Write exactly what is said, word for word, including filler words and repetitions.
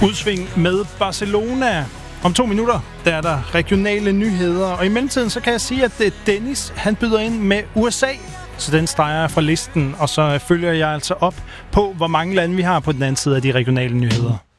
Udsving med Barcelona. Om to minutter, der er der regionale nyheder. Og i mellemtiden, så kan jeg sige, at Dennis, han byder ind med U S A. Så den streger jeg fra listen, og så følger jeg altså op på, hvor mange lande vi har på den anden side af de regionale nyheder.